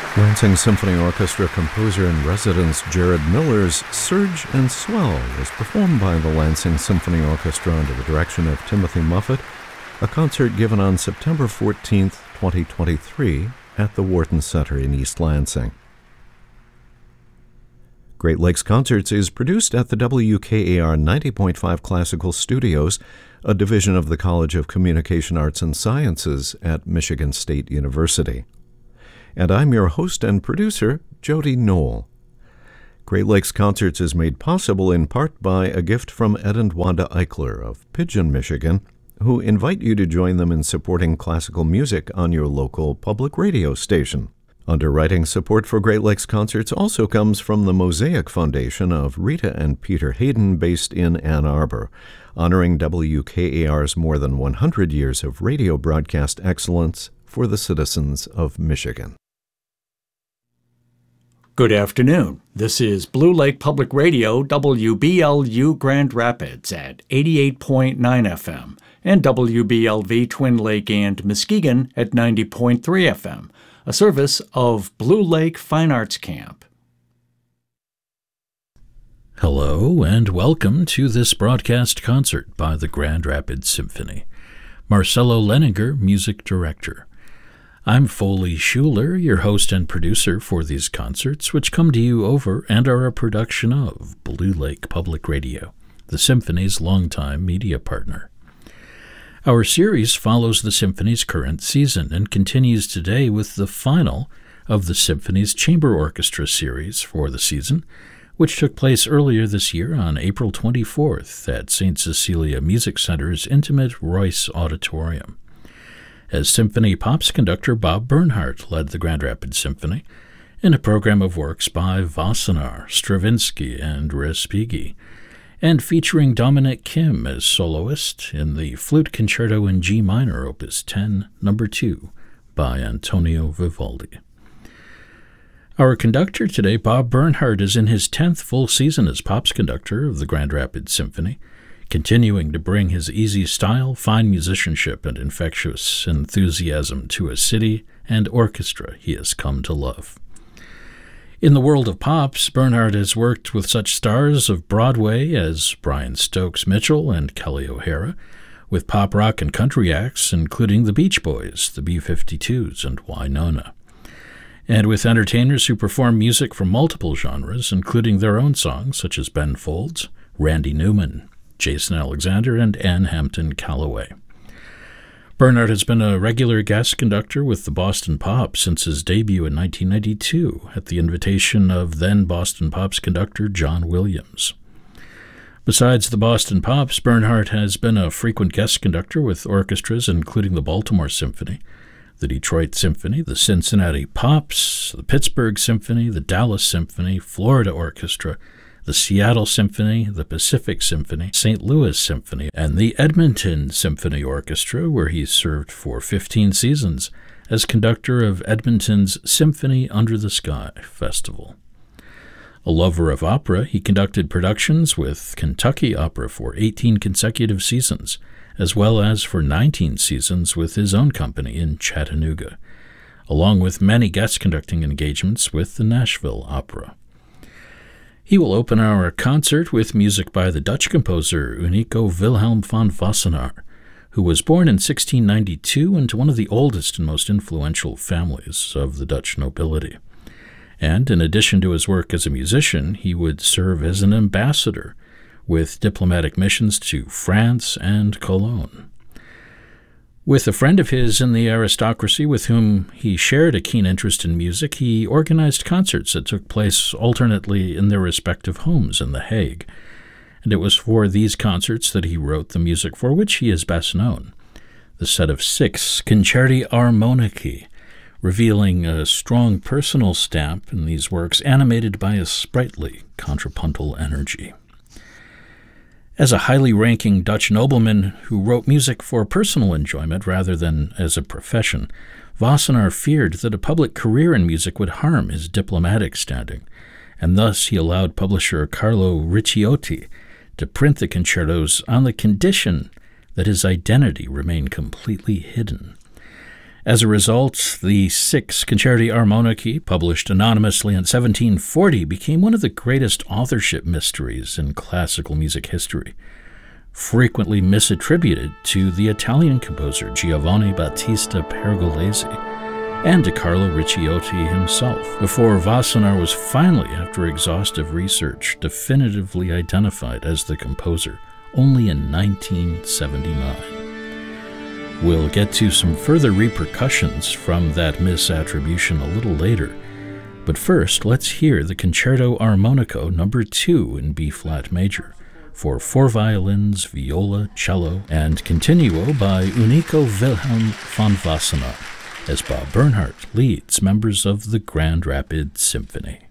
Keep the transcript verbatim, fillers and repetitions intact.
Lansing Symphony Orchestra composer-in-residence Jared Miller's Surge and Swell was performed by the Lansing Symphony Orchestra under the direction of Timothy Muffet, a concert given on September fourteenth, twenty twenty-three at the Wharton Center in East Lansing. Great Lakes Concerts is produced at the W K A R ninety point five Classical Studios, a division of the College of Communication Arts and Sciences at Michigan State University. And I'm your host and producer, Jody Knoll. Great Lakes Concerts is made possible in part by a gift from Ed and Wanda Eichler of Pigeon, Michigan, who invite you to join them in supporting classical music on your local public radio station. Underwriting support for Great Lakes Concerts also comes from the Mosaic Foundation of Rita and Peter Hayden, based in Ann Arbor, honoring W K A R's more than one hundred years of radio broadcast excellence for the citizens of Michigan. Good afternoon. This is Blue Lake Public Radio, W B L U Grand Rapids at eighty-eight point nine F M and W B L V Twin Lake and Muskegon at ninety point three F M, a service of Blue Lake Fine Arts Camp. Hello and welcome to this broadcast concert by the Grand Rapids Symphony. Marcelo Leninger, music director. I'm Foley Schuler, your host and producer for these concerts, which come to you over and are a production of Blue Lake Public Radio, the Symphony's longtime media partner. Our series follows the Symphony's current season and continues today with the final of the Symphony's Chamber Orchestra series for the season, which took place earlier this year on April twenty-fourth at Saint Cecilia Music Center's intimate Royce Auditorium. As Symphony Pops conductor Bob Bernhardt led the Grand Rapids Symphony in a program of works by Wassenaar, Stravinsky, and Respighi, and featuring Dominic Kim as soloist in the Flute Concerto in G minor, Opus ten, number two, by Antonio Vivaldi. Our conductor today, Bob Bernhardt, is in his tenth full season as Pops conductor of the Grand Rapids Symphony, continuing to bring his easy style, fine musicianship, and infectious enthusiasm to a city and orchestra he has come to love. In the world of Pops, Bernhardt has worked with such stars of Broadway as Brian Stokes Mitchell and Kelly O'Hara, with pop rock and country acts including the Beach Boys, the B fifty-twos, and Wynonna, and with entertainers who perform music from multiple genres, including their own songs such as Ben Folds, Randy Newman, Jason Alexander, and Ann Hampton Calloway. Bernhardt has been a regular guest conductor with the Boston Pops since his debut in nineteen ninety-two at the invitation of then Boston Pops conductor John Williams. Besides the Boston Pops, Bernhardt has been a frequent guest conductor with orchestras including the Baltimore Symphony, the Detroit Symphony, the Cincinnati Pops, the Pittsburgh Symphony, the Dallas Symphony, Florida Orchestra, the Seattle Symphony, the Pacific Symphony, Saint Louis Symphony, and the Edmonton Symphony Orchestra, where he served for fifteen seasons as conductor of Edmonton's Symphony Under the Sky Festival. A lover of opera, he conducted productions with Kentucky Opera for eighteen consecutive seasons, as well as for nineteen seasons with his own company in Chattanooga, along with many guest conducting engagements with the Nashville Opera. He will open our concert with music by the Dutch composer Unico Wilhelm van Wassenaar, who was born in sixteen ninety-two into one of the oldest and most influential families of the Dutch nobility. And in addition to his work as a musician, he would serve as an ambassador with diplomatic missions to France and Cologne. With a friend of his in the aristocracy with whom he shared a keen interest in music, he organized concerts that took place alternately in their respective homes in The Hague, and it was for these concerts that he wrote the music for which he is best known, the set of six Concerti Armonici, revealing a strong personal stamp in these works animated by a sprightly contrapuntal energy. As a highly ranking Dutch nobleman who wrote music for personal enjoyment rather than as a profession, Wassenaar feared that a public career in music would harm his diplomatic standing, and thus he allowed publisher Carlo Ricciotti to print the concertos on the condition that his identity remained completely hidden. As a result, the Six Concerti Armonici, published anonymously in seventeen forty, became one of the greatest authorship mysteries in classical music history, frequently misattributed to the Italian composer Giovanni Battista Pergolesi and to Carlo Ricciotti himself, before Wassenaar was finally, after exhaustive research, definitively identified as the composer, only in nineteen seventy-nine. We'll get to some further repercussions from that misattribution a little later, but first let's hear the Concerto Armonico number two in B-flat major, for four violins, viola, cello, and continuo by Unico Wilhelm von Wassenaar, as Bob Bernhardt leads members of the Grand Rapids Symphony.